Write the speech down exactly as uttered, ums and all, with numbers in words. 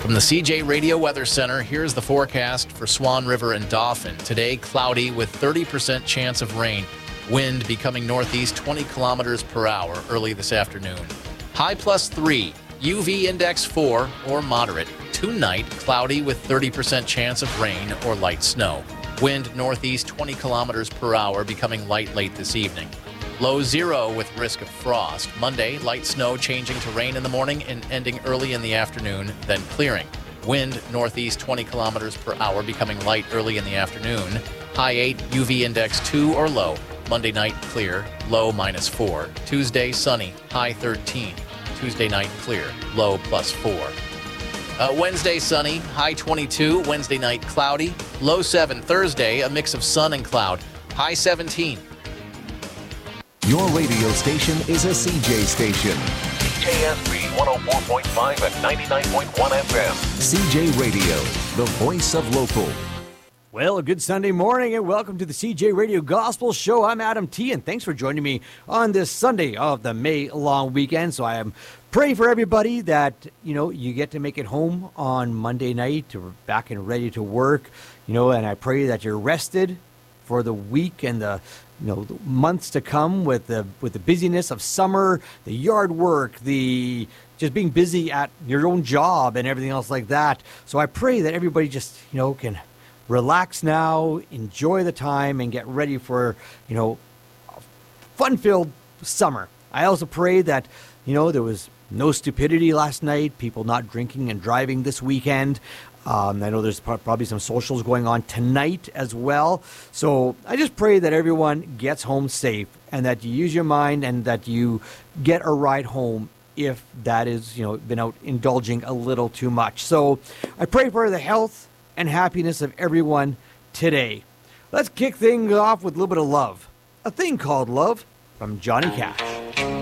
From the C J Radio Weather Center, here's the forecast for Swan River and Dauphin. Today, cloudy with thirty percent chance of rain. Wind becoming northeast twenty kilometers per hour early this afternoon. High plus three, U V index four or moderate. Tonight, cloudy with thirty percent chance of rain or light snow. Wind northeast twenty kilometers per hour, becoming light late this evening. Low zero with risk of frost. Monday, light snow changing to rain in the morning and ending early in the afternoon, then clearing. Wind northeast twenty kilometers per hour, becoming light early in the afternoon. High eight, U V index two or low. Monday night, clear, low minus four. Tuesday, sunny, high thirteen. Tuesday night, clear, low plus four. Uh, Wednesday, sunny, high twenty-two. Wednesday night, cloudy, low seven. Thursday, a mix of sun and cloud, high seventeen. Your radio station is a C J station. C J S B one oh four point five and ninety-nine point one F M. C J Radio, the voice of local. Well, a good Sunday morning and welcome to the C J Radio Gospel Show. I'm Adam T. and thanks for joining me on this Sunday of the May long weekend. So I am praying for everybody that, you know, you get to make it home on Monday night, or back and ready to work, you know, and I pray that you're rested for the week and the you know, the months to come with the with the busyness of summer, the yard work, the just being busy at your own job and everything else like that. So I pray that everybody just, you know, can relax now, enjoy the time, and get ready for, you know, fun-filled summer. I also pray that, you know, there was no stupidity last night, people not drinking and driving this weekend. Um, I know there's probably some socials going on tonight as well. So I just pray that everyone gets home safe and that you use your mind and that you get a ride home if that is, you know, been out indulging a little too much. So I pray for the health and happiness of everyone today. Let's kick things off with a little bit of love. A Thing Called Love from Johnny Cash.